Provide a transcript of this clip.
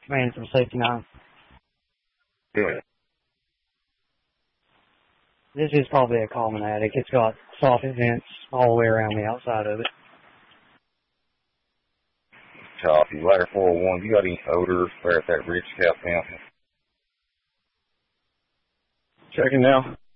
Man from Safety 9. Good. This is probably a common attic. It's got soffit vents all the way around the outside of it. Copy. Ladder 401, you got any odors there at that ridge cap down? Checking now.